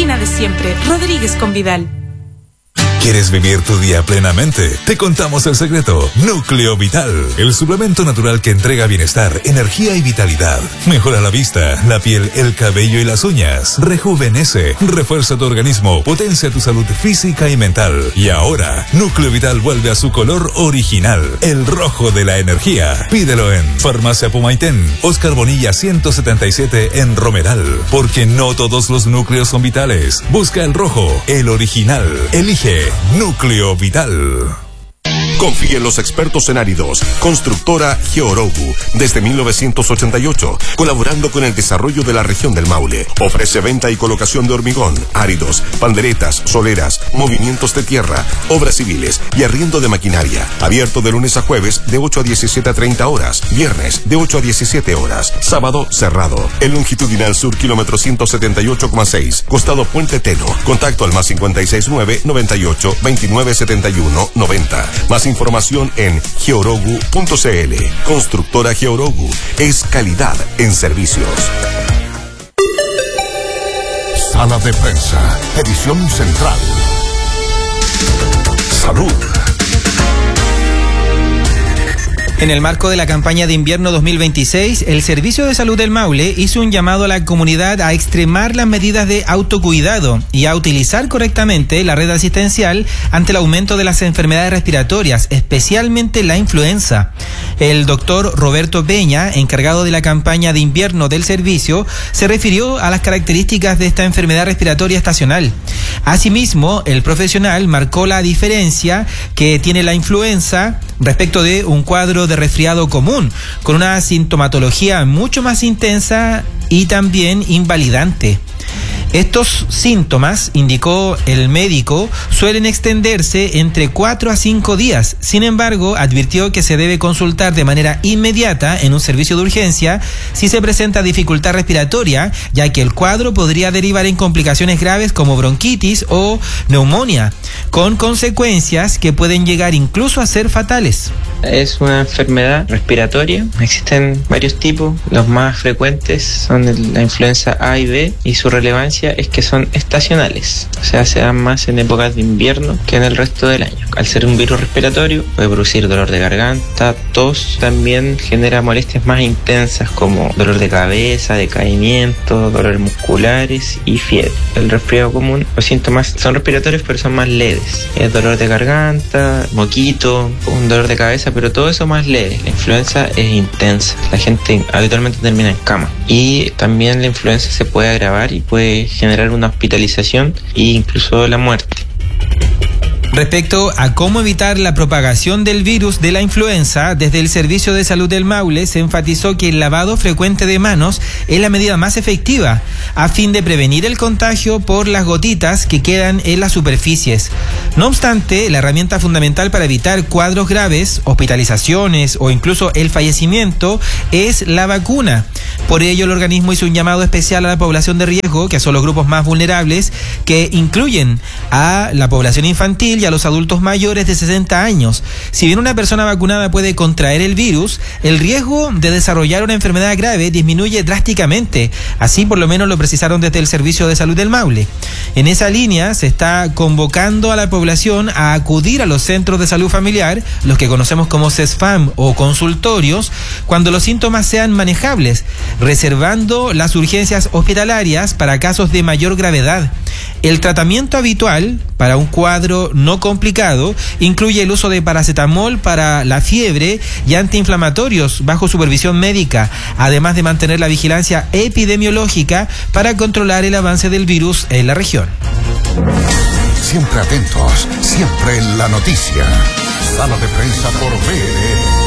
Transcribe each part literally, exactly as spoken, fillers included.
buena de siempre. Rodríguez con Vidal. ¿Quieres vivir tu día plenamente? Te contamos el secreto. Núcleo Vital, el suplemento natural que entrega bienestar, energía y vitalidad. Mejora la vista, la piel, el cabello y las uñas. Rejuvenece, refuerza tu organismo, potencia tu salud física y mental. Y ahora, Núcleo Vital vuelve a su color original, el rojo de la energía. Pídelo en Farmacia Pumaitén, Oscar Bonilla ciento setenta y siete en Romeral. Porque no todos los núcleos son vitales. Busca el rojo, el original. Elige Núcleo Vital. Confía en los expertos en áridos. Constructora Georogu, desde mil novecientos ochenta y ocho, colaborando con el desarrollo de la región del Maule. Ofrece venta y colocación de hormigón, áridos, panderetas, soleras, movimientos de tierra, obras civiles y arriendo de maquinaria. Abierto de lunes a jueves de ocho a diecisiete a treinta horas, viernes de ocho a diecisiete horas, sábado cerrado. El longitudinal sur, kilómetro ciento setenta y ocho coma seis, costado Puente Teno. Contacto al más cincuenta y seis nueve, noventa y ocho, veintinueve setenta y uno, noventa. Más información en georogu punto c l. Constructora Georogu es calidad en servicios. Sala de prensa, edición central. Salud. En el marco de la campaña de invierno dos mil veintiséis, el Servicio de Salud del Maule hizo un llamado a la comunidad a extremar las medidas de autocuidado y a utilizar correctamente la red asistencial ante el aumento de las enfermedades respiratorias, especialmente la influenza. El doctor Roberto Peña, encargado de la campaña de invierno del servicio, se refirió a las características de esta enfermedad respiratoria estacional. Asimismo, el profesional marcó la diferencia que tiene la influenza respecto de un cuadro de resfriado común, con una sintomatología mucho más intensa y también invalidante. Estos síntomas, indicó el médico, suelen extenderse entre cuatro a cinco días. Sin embargo, advirtió que se debe consultar de manera inmediata en un servicio de urgencia si se presenta dificultad respiratoria, ya que el cuadro podría derivar en complicaciones graves como bronquitis o neumonía, con consecuencias que pueden llegar incluso a ser fatales. Es una enfermedad respiratoria, existen varios tipos, los más frecuentes son la influenza A y B y su relevancia es que son estacionales, o sea, se dan más en épocas de invierno que en el resto del año. Al ser un virus respiratorio, puede producir dolor de garganta, tos, también genera molestias más intensas como dolor de cabeza, decaimiento, dolores musculares y fiebre. El resfriado común, los síntomas son respiratorios pero son más leves. Es dolor de garganta, moquito, un dolor de cabeza, pero todo eso más leve. La influenza es intensa, la gente habitualmente termina en cama. Y también la influenza se puede agravar y puede generar una hospitalización e incluso la muerte. Respecto a cómo evitar la propagación del virus de la influenza, desde el Servicio de Salud del Maule se enfatizó que el lavado frecuente de manos es la medida más efectiva a fin de prevenir el contagio por las gotitas que quedan en las superficies. No obstante, la herramienta fundamental para evitar cuadros graves, hospitalizaciones o incluso el fallecimiento es la vacuna. Por ello, el organismo hizo un llamado especial a la población de riesgo, que son los grupos más vulnerables, que incluyen a la población infantil y a los adultos mayores de sesenta años. Si bien una persona vacunada puede contraer el virus, el riesgo de desarrollar una enfermedad grave disminuye drásticamente. Así por lo menos lo precisaron desde el Servicio de Salud del Maule. En esa línea se está convocando a la población a acudir a los centros de salud familiar, los que conocemos como CESFAM o consultorios, cuando los síntomas sean manejables, reservando las urgencias hospitalarias para casos de mayor gravedad. El tratamiento habitual para un cuadro no complicado incluye el uso de paracetamol para la fiebre y antiinflamatorios bajo supervisión médica, además de mantener la vigilancia epidemiológica para controlar el avance del virus en la región. Siempre atentos, siempre en la noticia. Sala de prensa por B L E.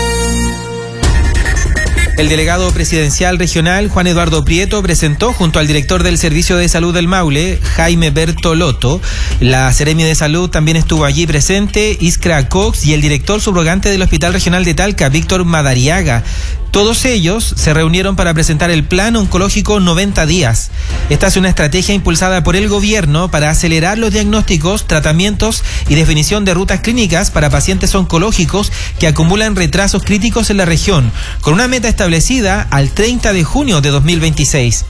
El delegado presidencial regional, Juan Eduardo Prieto, presentó junto al director del Servicio de Salud del Maule, Jaime Bertolotto. La Seremi de Salud también estuvo allí presente, Iskra Cox, y el director subrogante del Hospital Regional de Talca, Víctor Madariaga. Todos ellos se reunieron para presentar el Plan Oncológico noventa días. Esta es una estrategia impulsada por el gobierno para acelerar los diagnósticos, tratamientos y definición de rutas clínicas para pacientes oncológicos que acumulan retrasos críticos en la región, con una meta establecida al treinta de junio de dos mil veintiséis.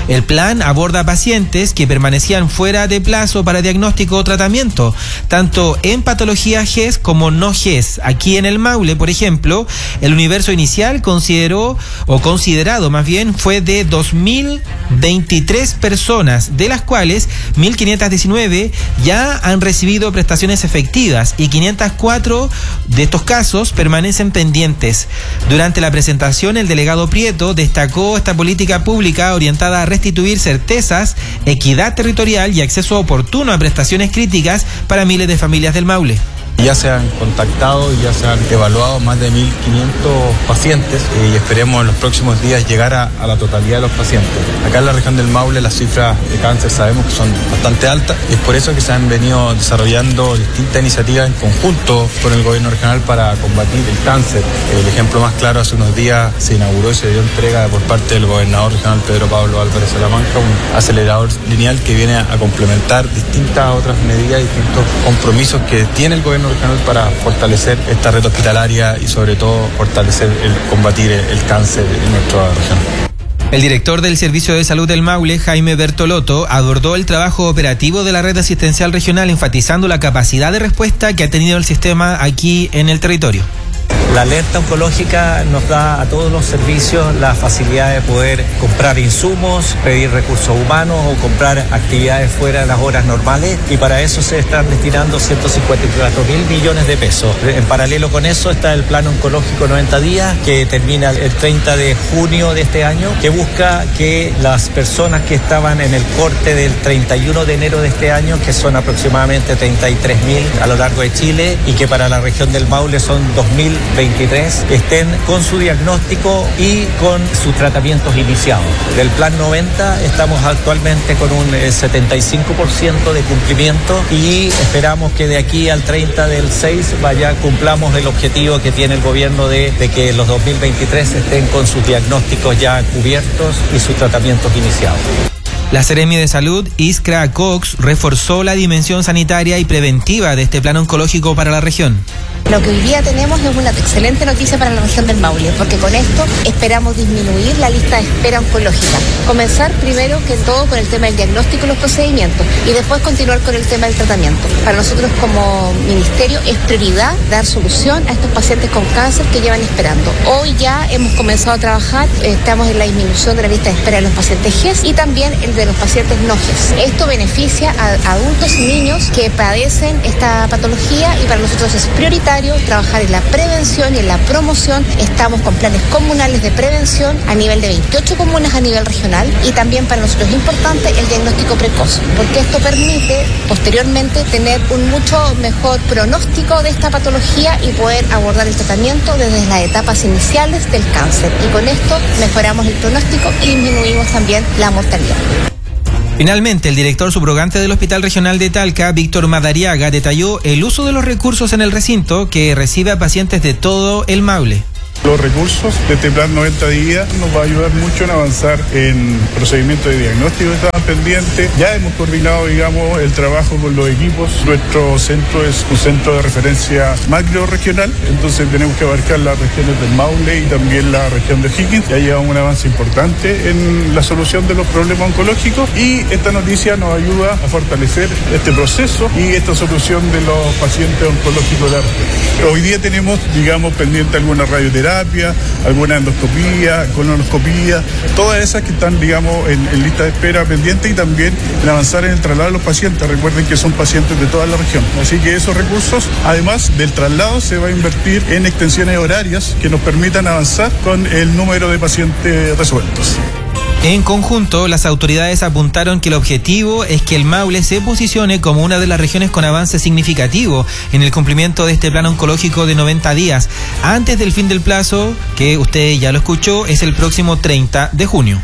El plan aborda pacientes que permanecían fuera de plazo para diagnóstico o tratamiento, tanto en patología G E S como no G E S. Aquí en el Maule, por ejemplo, el universo inicial consideró, o considerado más bien, fue de dos mil veintitrés personas, de las cuales mil quinientas diecinueve ya han recibido prestaciones efectivas y quinientos cuatro de estos casos permanecen pendientes. Durante la presentación, el delegado Prieto destacó esta política pública orientada a restituir certezas, equidad territorial y acceso oportuno a prestaciones críticas para miles de familias del Maule. Ya se han contactado y ya se han evaluado más de mil quinientos pacientes y esperemos en los próximos días llegar a, a la totalidad de los pacientes. Acá en la región del Maule las cifras de cáncer sabemos que son bastante altas y es por eso que se han venido desarrollando distintas iniciativas en conjunto con el gobierno regional para combatir el cáncer. El ejemplo más claro, hace unos días se inauguró y se dio entrega por parte del gobernador regional Pedro Pablo Álvarez Salamanca un acelerador lineal que viene a complementar distintas otras medidas, distintos compromisos que tiene el gobierno regional para fortalecer esta red hospitalaria y sobre todo fortalecer el combatir el, el cáncer en nuestra región. El director del Servicio de Salud del Maule, Jaime Bertolotto, abordó el trabajo operativo de la red asistencial regional, enfatizando la capacidad de respuesta que ha tenido el sistema aquí en el territorio. La alerta oncológica nos da a todos los servicios la facilidad de poder comprar insumos, pedir recursos humanos o comprar actividades fuera de las horas normales, y para eso se están destinando ciento cincuenta y cuatro mil millones de pesos. En paralelo con eso está el plan oncológico noventa días que termina el treinta de junio de este año, que busca que las personas que estaban en el corte del treinta y uno de enero de este año, que son aproximadamente treinta y tres mil a lo largo de Chile y que para la región del Maule son dos mil veintitrés, estén con su diagnóstico y con sus tratamientos iniciados. Del plan noventa estamos actualmente con un setenta y cinco por ciento de cumplimiento y esperamos que de aquí al treinta del seis vaya cumplamos el objetivo que tiene el gobierno de, de que los dos mil veintitrés estén con sus diagnósticos ya cubiertos y sus tratamientos iniciados. La Seremi de Salud, Iskra Cox, reforzó la dimensión sanitaria y preventiva de este plan oncológico para la región. Lo que hoy día tenemos es una excelente noticia para la región del Maule, porque con esto esperamos disminuir la lista de espera oncológica. Comenzar primero que todo con el tema del diagnóstico y los procedimientos y después continuar con el tema del tratamiento. Para nosotros como ministerio es prioridad dar solución a estos pacientes con cáncer que llevan esperando. Hoy ya hemos comenzado a trabajar, estamos en la disminución de la lista de espera de los pacientes G E S y también el de los pacientes no G E S. Esto beneficia a adultos y niños que padecen esta patología y para nosotros es prioritario trabajar en la prevención y en la promoción. Estamos con planes comunales de prevención a nivel de veintiocho comunas a nivel regional y también para nosotros es importante el diagnóstico precoz, porque esto permite posteriormente tener un mucho mejor pronóstico de esta patología y poder abordar el tratamiento desde las etapas iniciales del cáncer, y con esto mejoramos el pronóstico y disminuimos también la mortalidad. Finalmente, el director subrogante del Hospital Regional de Talca, Víctor Madariaga, detalló el uso de los recursos en el recinto que recibe a pacientes de todo el Maule. Los recursos de este plan noventa días nos va a ayudar mucho en avanzar en procedimientos de diagnóstico que estaban pendientes. Ya hemos coordinado, digamos, el trabajo con los equipos. Nuestro centro es un centro de referencia macro regional, entonces tenemos que abarcar las regiones del Maule y también la región de O'Higgins. Ya llevamos un avance importante en la solución de los problemas oncológicos y esta noticia nos ayuda a fortalecer este proceso y esta solución de los pacientes oncológicos de la región. Hoy día tenemos, digamos, pendiente alguna radioterapia, alguna endoscopía, colonoscopía, todas esas que están, digamos, en, en lista de espera pendiente y también en avanzar en el traslado de los pacientes. Recuerden que son pacientes de toda la región. Así que esos recursos, además del traslado, se va a invertir en extensiones horarias que nos permitan avanzar con el número de pacientes resueltos. En conjunto, las autoridades apuntaron que el objetivo es que el Maule se posicione como una de las regiones con avance significativo en el cumplimiento de este plan oncológico de noventa días, antes del fin del plazo, que usted ya lo escuchó, es el próximo treinta de junio.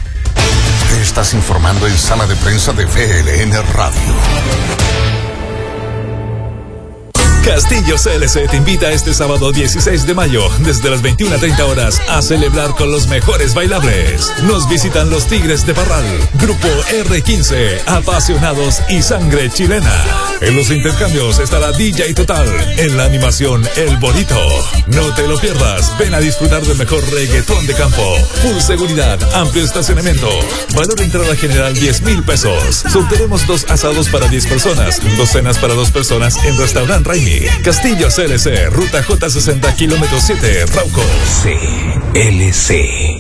Te estás informando en Sala de Prensa de V L N Radio. Castillo C L C te invita este sábado dieciséis de mayo desde las veintiuna treinta horas a celebrar con los mejores bailables. Nos visitan los Tigres de Parral, Grupo R quince, Apasionados y Sangre Chilena. En los intercambios estará D J Total, en la animación El Bonito. No te lo pierdas, ven a disfrutar del mejor reggaetón de campo. Full seguridad, amplio estacionamiento. Valor de entrada general diez mil pesos. Sortearemos dos asados para diez personas, dos cenas para dos personas en Restaurant Raimi. Castillo C L C, Ruta J sesenta, kilómetro siete, Rauco. C L C.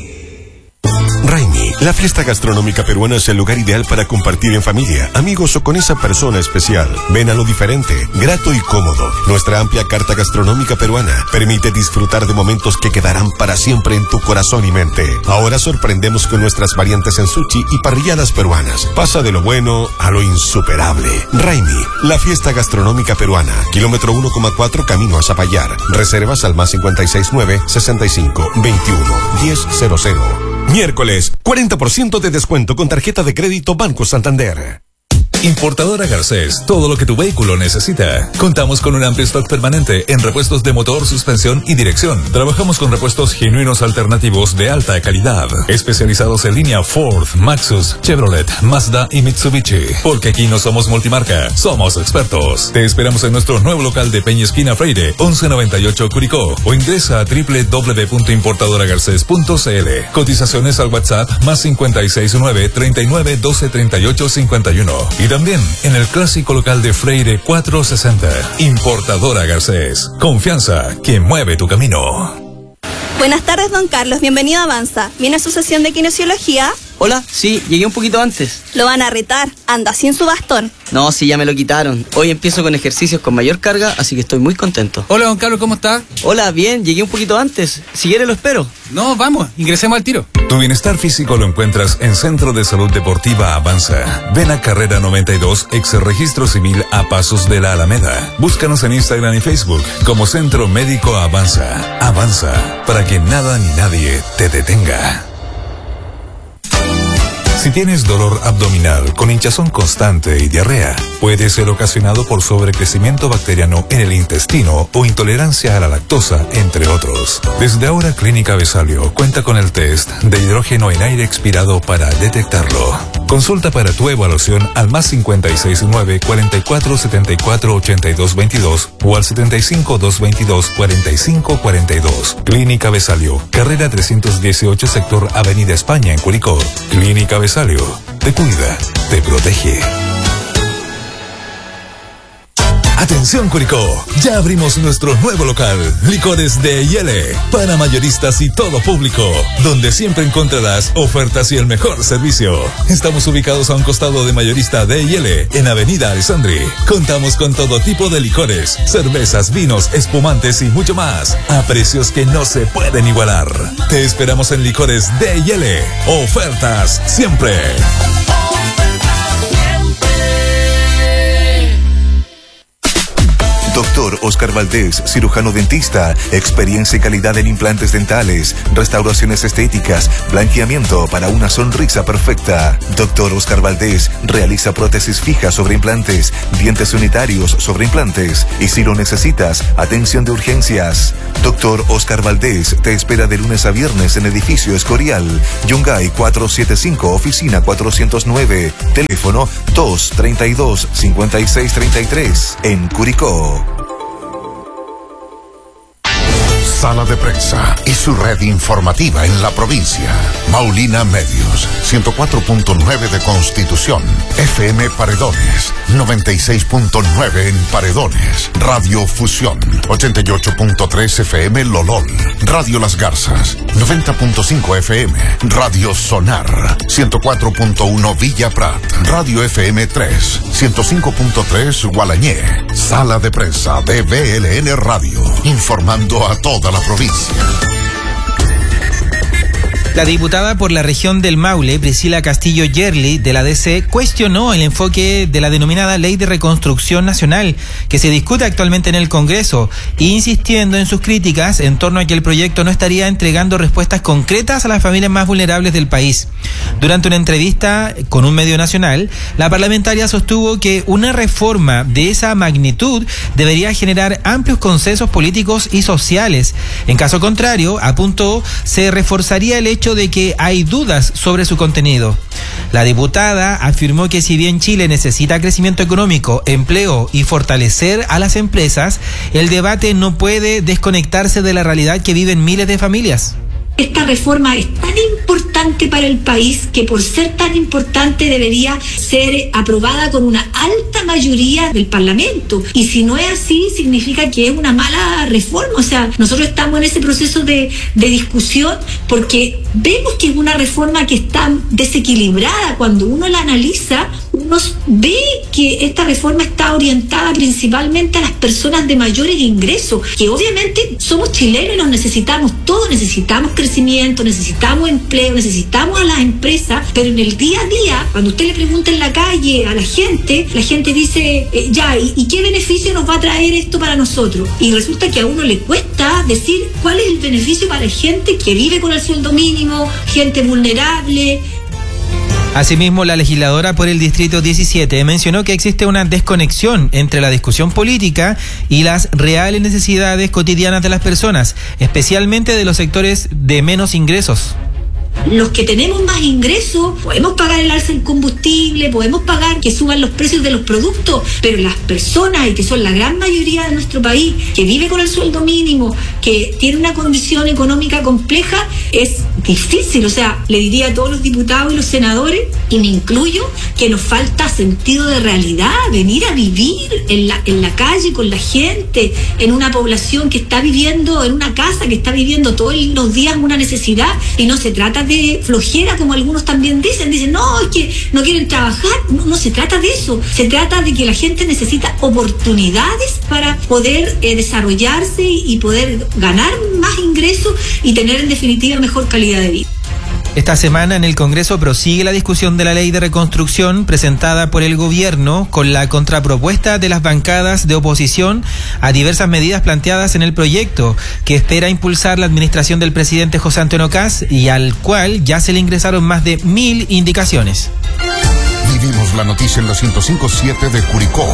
Raimi, la fiesta gastronómica peruana es el lugar ideal para compartir en familia, amigos o con esa persona especial. Ven a lo diferente, grato y cómodo. Nuestra amplia carta gastronómica peruana permite disfrutar de momentos que quedarán para siempre en tu corazón y mente. Ahora sorprendemos con nuestras variantes en sushi y parrilladas peruanas. Pasa de lo bueno a lo insuperable. Raimi, la fiesta gastronómica peruana. Kilómetro uno coma cuatro, camino a Zapallar. Reservas al más cincuenta y seis nueve, sesenta y cinco, veintiuno, diez cero cero. Miércoles, cuarenta por ciento de descuento con tarjeta de crédito Banco Santander. Importadora Garcés, todo lo que tu vehículo necesita. Contamos con un amplio stock permanente en repuestos de motor, suspensión y dirección. Trabajamos con repuestos genuinos alternativos de alta calidad, especializados en línea Ford, Maxus, Chevrolet, Mazda y Mitsubishi. Porque aquí no somos multimarca, somos expertos. Te esperamos en nuestro nuevo local de Peña Esquina Freire, once noventa y ocho Curicó, o ingresa a doble u doble u doble u punto importadora garcés punto c l. Cotizaciones al WhatsApp más cincuenta y seis nueve, treinta y nueve, doce, treinta y ocho, cincuenta y uno. Y también en el clásico local de Freire cuatrocientos sesenta. Importadora Garcés. Confianza que mueve tu camino. Buenas tardes, don Carlos. Bienvenido a Avanza. ¿Viene a su sesión de kinesiología? Hola, sí, llegué un poquito antes. Lo van a retar. Anda sin su bastón. No, sí, ya me lo quitaron. Hoy empiezo con ejercicios con mayor carga, así que estoy muy contento. Hola, don Carlos, ¿cómo está? Hola, bien, llegué un poquito antes. Si quiere lo espero. No, vamos, ingresemos al tiro. Tu bienestar físico lo encuentras en Centro de Salud Deportiva Avanza. Ven a Carrera noventa y dos, ex Registro Civil a Pasos de la Alameda. Búscanos en Instagram y Facebook como Centro Médico Avanza. Avanza, para que nada ni nadie te detenga. Si tienes dolor abdominal con hinchazón constante y diarrea, puede ser ocasionado por sobrecrecimiento bacteriano en el intestino o intolerancia a la lactosa, entre otros. Desde ahora, Clínica Besalio cuenta con el test de hidrógeno en aire expirado para detectarlo. Consulta para tu evaluación al más cincuenta y seis nueve, cuarenta y cuatro, setenta y cuatro, ochenta y dos veintidós o al setenta y cinco, doscientos veintidós, cuarenta y cinco cuarenta y dos. Clínica Besalio, carrera trescientos dieciocho, sector Avenida España en Curicó. Clínica Besalio, te cuida, te protege. Atención Curicó, ya abrimos nuestro nuevo local, Licores de Yele, para mayoristas y todo público, donde siempre encontrarás ofertas y el mejor servicio. Estamos ubicados a un costado de Mayorista de Yele, en Avenida Alessandri. Contamos con todo tipo de licores, cervezas, vinos, espumantes y mucho más, a precios que no se pueden igualar. Te esperamos en Licores de Yele. Ofertas siempre. Doctor Oscar Valdés, cirujano dentista, experiencia y calidad en implantes dentales, restauraciones estéticas, blanqueamiento para una sonrisa perfecta. Doctor Oscar Valdés realiza prótesis fijas sobre implantes, dientes unitarios sobre implantes y si lo necesitas, atención de urgencias. Doctor Oscar Valdés te espera de lunes a viernes en edificio Escorial, Yungay cuatrocientos setenta y cinco, oficina cuatrocientos nueve, teléfono dos treinta y dos, cincuenta y seis treinta y tres, en Curicó. Sala de Prensa y su red informativa en la provincia. Maulina Medios, ciento cuatro punto nueve de Constitución. F M Paredones, noventa y seis punto nueve en Paredones. Radio Fusión, ochenta y ocho punto tres F M Lolol. Radio Las Garzas, noventa punto cinco F M. Radio Sonar, ciento cuatro punto uno Villa Prat. Radio F M tres, ciento cinco punto tres Gualañé. Sala de Prensa de B L N Radio, informando a toda la provincia. La diputada por la región del Maule, Priscila Castillo Yerli, de la D C, cuestionó el enfoque de la denominada Ley de Reconstrucción Nacional, que se discute actualmente en el Congreso, insistiendo en sus críticas en torno a que el proyecto no estaría entregando respuestas concretas a las familias más vulnerables del país. Durante una entrevista con un medio nacional, la parlamentaria sostuvo que una reforma de esa magnitud debería generar amplios consensos políticos y sociales. En caso contrario, apuntó, se reforzaría el hecho de que hay dudas sobre su contenido. La diputada afirmó que si bien Chile necesita crecimiento económico, empleo y fortalecer a las empresas, el debate no puede desconectarse de la realidad que viven miles de familias. Esta reforma es tan importante para el país que por ser tan importante debería ser aprobada con una alta mayoría del Parlamento. Y si no es así, significa que es una mala reforma. O sea, nosotros estamos en ese proceso de, de discusión porque vemos que es una reforma que está desequilibrada. Cuando uno la analiza, uno ve que esta reforma está orientada principalmente a las personas de mayores ingresos, que obviamente somos chilenos y los necesitamos todos, necesitamos crecimiento, necesitamos empleo, necesitamos a las empresas, pero en el día a día, cuando usted le pregunta en la calle a la gente, la gente dice, eh, ya, ¿y, ¿y qué beneficio nos va a traer esto para nosotros? Y resulta que a uno le cuesta decir cuál es el beneficio para la gente que vive con el sueldo mínimo, gente vulnerable. Asimismo, la legisladora por el Distrito diecisiete mencionó que existe una desconexión entre la discusión política y las reales necesidades cotidianas de las personas, especialmente de los sectores de menos ingresos. Los que tenemos más ingresos podemos pagar el alza del combustible, podemos pagar que suban los precios de los productos, pero las personas, y que son la gran mayoría de nuestro país, que vive con el sueldo mínimo, que tiene una condición económica compleja, es difícil. O sea, le diría a todos los diputados y los senadores, y me incluyo, que nos falta sentido de realidad, venir a vivir en la, en la calle con la gente, en una población que está viviendo, en una casa que está viviendo todos los días una necesidad, y no se trata de flojera, como algunos también dicen, dicen, no, es que no quieren trabajar. No, no se trata de eso, se trata de que la gente necesita oportunidades para poder eh, desarrollarse y poder ganar más ingresos y tener en definitiva mejor calidad de vida. Esta semana en el Congreso prosigue la discusión de la ley de reconstrucción presentada por el gobierno con la contrapropuesta de las bancadas de oposición a diversas medidas planteadas en el proyecto que espera impulsar la administración del presidente José Antonio Kast y al cual ya se le ingresaron más de mil indicaciones. Vivimos la noticia en la ciento cinco punto siete de Curicó.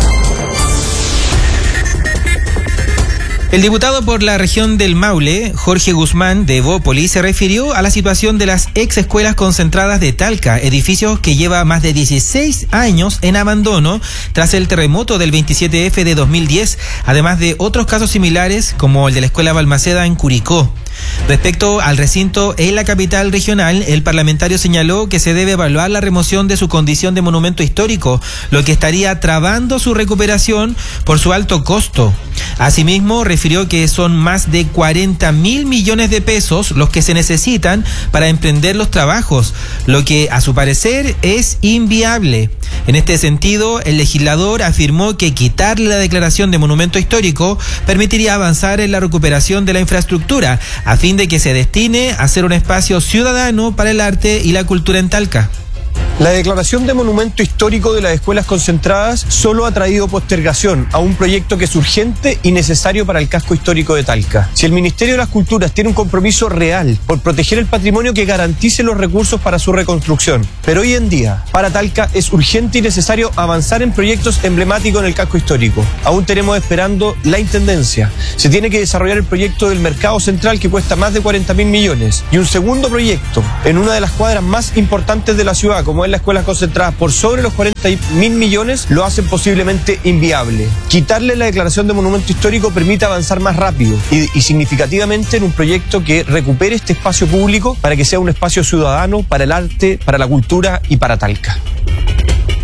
El diputado por la región del Maule, Jorge Guzmán, de Evópolis, se refirió a la situación de las ex escuelas concentradas de Talca, edificios que lleva más de dieciséis años en abandono tras el terremoto del veintisiete efe de dos mil diez, además de otros casos similares como el de la escuela Balmaceda en Curicó. Respecto al recinto en la capital regional, el parlamentario señaló que se debe evaluar la remoción de su condición de monumento histórico, lo que estaría trabando su recuperación por su alto costo. Asimismo, refirió que son más de cuarenta mil millones de pesos los que se necesitan para emprender los trabajos, lo que a su parecer es inviable. En este sentido, el legislador afirmó que quitarle la declaración de monumento histórico permitiría avanzar en la recuperación de la infraestructura, a fin de que se destine a ser un espacio ciudadano para el arte y la cultura en Talca. La declaración de monumento histórico de las escuelas concentradas solo ha traído postergación a un proyecto que es urgente y necesario para el casco histórico de Talca. Si el Ministerio de las Culturas tiene un compromiso real por proteger el patrimonio que garantice los recursos para su reconstrucción, pero hoy en día, para Talca es urgente y necesario avanzar en proyectos emblemáticos en el casco histórico. Aún tenemos esperando la intendencia. Se tiene que desarrollar el proyecto del Mercado Central que cuesta más de cuarenta mil millones y un segundo proyecto en una de las cuadras más importantes de la ciudad, como es las escuelas concentradas por sobre los cuarenta mil millones, lo hacen posiblemente inviable. Quitarle la declaración de monumento histórico permite avanzar más rápido y, y significativamente en un proyecto que recupere este espacio público para que sea un espacio ciudadano para el arte, para la cultura y para Talca.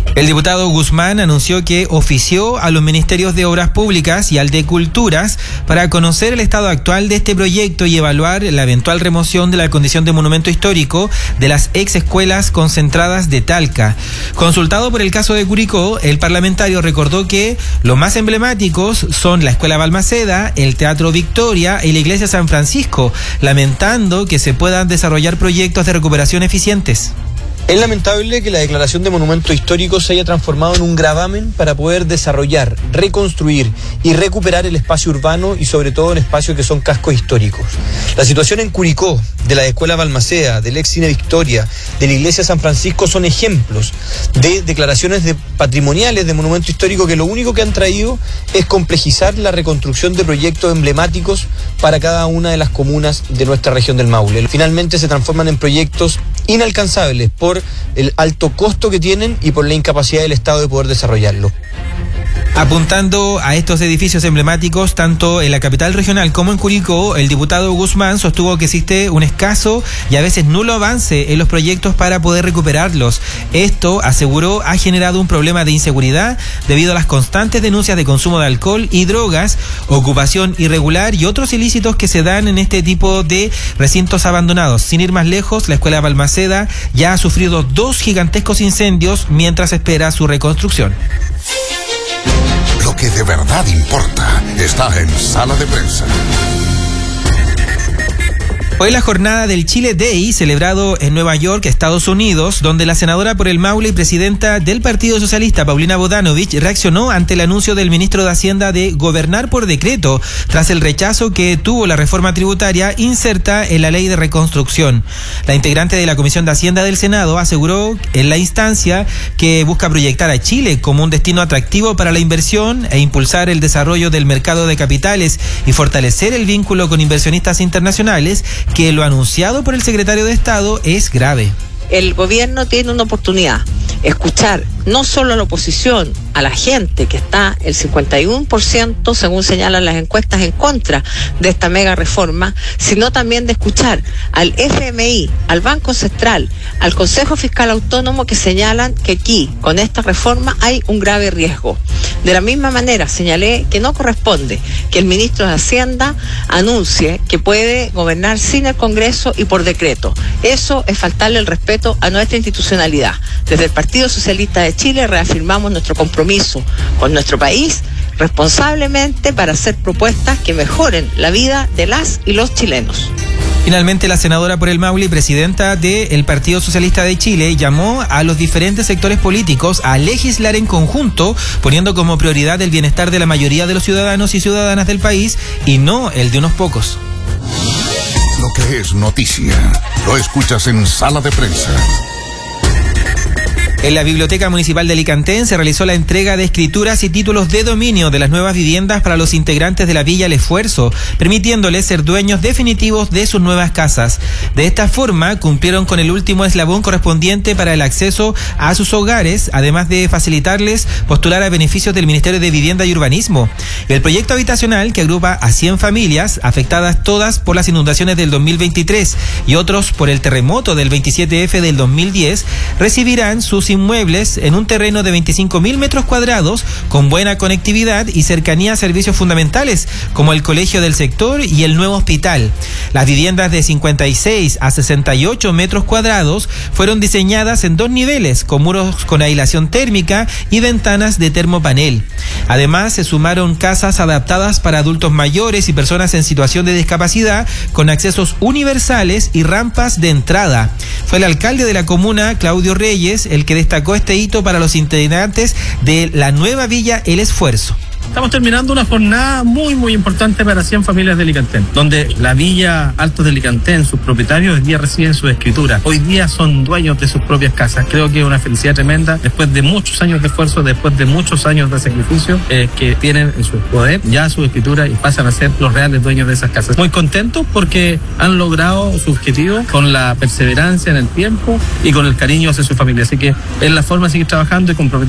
El diputado Guzmán anunció que ofició a los ministerios de Obras Públicas y al de Culturas para conocer el estado actual de este proyecto y evaluar la eventual remoción de la condición de monumento histórico de las ex escuelas concentradas de Talca. Consultado por el caso de Curicó, el parlamentario recordó que los más emblemáticos son la Escuela Balmaceda, el Teatro Victoria y la Iglesia San Francisco, lamentando que se puedan desarrollar proyectos de recuperación eficientes. Es lamentable que la declaración de monumento histórico se haya transformado en un gravamen para poder desarrollar, reconstruir y recuperar el espacio urbano y sobre todo en espacios que son cascos históricos. La situación en Curicó, de la Escuela Balmaceda, del ex Cine Victoria, de la Iglesia San Francisco son ejemplos de declaraciones de patrimoniales de monumento histórico que lo único que han traído es complejizar la reconstrucción de proyectos emblemáticos para cada una de las comunas de nuestra región del Maule. Finalmente se transforman en proyectos inalcanzables por el alto costo que tienen y por la incapacidad del Estado de poder desarrollarlo. Apuntando a estos edificios emblemáticos, tanto en la capital regional como en Curicó, el diputado Guzmán sostuvo que existe un escaso y a veces nulo avance en los proyectos para poder recuperarlos. Esto, aseguró, ha generado un problema de inseguridad debido a las constantes denuncias de consumo de alcohol y drogas, ocupación irregular y otros ilícitos que se dan en este tipo de recintos abandonados. Sin ir más lejos, la Escuela Balmaceda ya ha sufrido dos gigantescos incendios mientras espera su reconstrucción. Lo que de verdad importa está en Sala de Prensa. Fue la jornada del Chile Day, celebrado en Nueva York, Estados Unidos, donde la senadora por el Maule y presidenta del Partido Socialista, Paulina Bodanovich, reaccionó ante el anuncio del ministro de Hacienda de gobernar por decreto, tras el rechazo que tuvo la reforma tributaria inserta en la ley de reconstrucción. La integrante de la Comisión de Hacienda del Senado aseguró en la instancia que busca proyectar a Chile como un destino atractivo para la inversión e impulsar el desarrollo del mercado de capitales y fortalecer el vínculo con inversionistas internacionales, que lo anunciado por el secretario de Estado es grave. El gobierno tiene una oportunidad, escuchar no solo a la oposición, a la gente que está el cincuenta y uno por ciento, según señalan las encuestas, en contra de esta mega reforma, sino también de escuchar al F M I, al Banco Central, al Consejo Fiscal Autónomo, que señalan que aquí, con esta reforma, hay un grave riesgo. De la misma manera, señalé que no corresponde que el ministro de Hacienda anuncie que puede gobernar sin el Congreso y por decreto. Eso es faltarle el respeto a nuestra institucionalidad. Desde el Partido Socialista de Chile reafirmamos nuestro compromiso con nuestro país responsablemente para hacer propuestas que mejoren la vida de las y los chilenos. Finalmente, la senadora por el Maule y presidenta del Partido Socialista de Chile llamó a los diferentes sectores políticos a legislar en conjunto, poniendo como prioridad el bienestar de la mayoría de los ciudadanos y ciudadanas del país y no el de unos pocos. Lo que es noticia, lo escuchas en Sala de Prensa. En la Biblioteca Municipal de Alicantén se realizó la entrega de escrituras y títulos de dominio de las nuevas viviendas para los integrantes de la Villa El Esfuerzo, permitiéndoles ser dueños definitivos de sus nuevas casas. De esta forma, cumplieron con el último eslabón correspondiente para el acceso a sus hogares, además de facilitarles postular a beneficios del Ministerio de Vivienda y Urbanismo. El proyecto habitacional, que agrupa a cien familias, afectadas todas por las inundaciones del dos mil veintitrés y otros por el terremoto del veintisiete efe del dos mil diez, recibirán sus inmuebles en un terreno de veinticinco mil metros cuadrados con buena conectividad y cercanía a servicios fundamentales como el colegio del sector y el nuevo hospital. Las viviendas de cincuenta y seis a sesenta y ocho metros cuadrados fueron diseñadas en dos niveles con muros con aislación térmica y ventanas de termopanel. Además, se sumaron casas adaptadas para adultos mayores y personas en situación de discapacidad con accesos universales y rampas de entrada. Fue el alcalde de la comuna, Claudio Reyes, el que destacó este hito para los integrantes de la nueva Villa El Esfuerzo. Estamos terminando una jornada muy muy importante para cien familias de Alicantén, donde la Villa Altos de Alicantén, sus propietarios, hoy día reciben su escritura. Hoy día son dueños de sus propias casas. Creo que es una felicidad tremenda, después de muchos años de esfuerzo, después de muchos años de sacrificio, eh, que tienen en su poder ya su escritura y pasan a ser los reales dueños de esas casas. Muy contentos porque han logrado su objetivo con la perseverancia en el tiempo y con el cariño hacia su familia. Así que es la forma de seguir trabajando y comprometerse